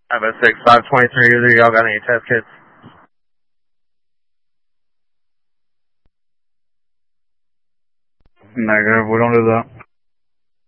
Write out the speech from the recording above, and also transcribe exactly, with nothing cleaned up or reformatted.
five oh six, five twenty-three, either y'all got any test kits? Negative, we don't do that.